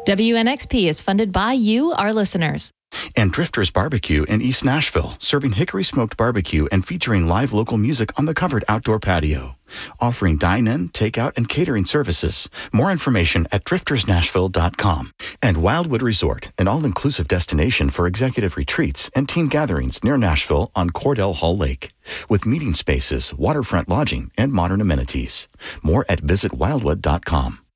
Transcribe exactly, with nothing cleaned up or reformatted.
W N X P is funded by you, our listeners. And Drifters Barbecue in East Nashville, serving hickory smoked barbecue and featuring live local music on the covered outdoor patio. Offering dine-in, takeout, and catering services. More information at drifters nashville dot com. And Wildwood Resort, an all-inclusive destination for executive retreats and team gatherings near Nashville on Cordell Hall Lake. With meeting spaces, waterfront lodging, and modern amenities. More at visit wildwood dot com.